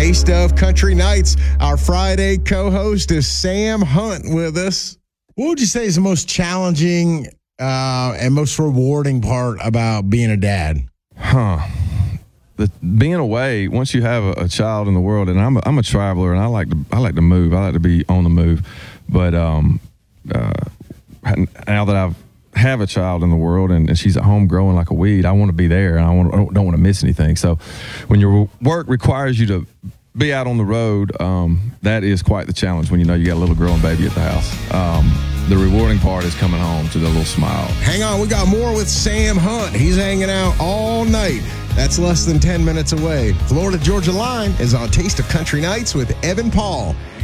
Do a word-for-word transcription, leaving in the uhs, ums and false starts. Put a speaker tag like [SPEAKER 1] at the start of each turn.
[SPEAKER 1] Taste of Country Nights. Our Friday co-host is Sam Hunt with us. What would you say is the most challenging uh, and most rewarding part about being a dad?
[SPEAKER 2] Huh. The, being away, once you have a, a child in the world, and I'm a, I'm a traveler, and I like to I like to move. I like to be on the move. But um, uh, now that I've have a child in the world and, and she's at home growing like a weed, I want to be there, and I, want, I don't, don't want to miss anything. So when your work requires you to be out on the road, um, that is quite the challenge when you know you got a little girl and baby at the house. Um, the rewarding part is coming home to the little smile.
[SPEAKER 1] Hang on, we got more with Sam Hunt. He's hanging out all night. That's less than ten minutes away. Florida Georgia Line is on Taste of Country Nights with Evan Paul.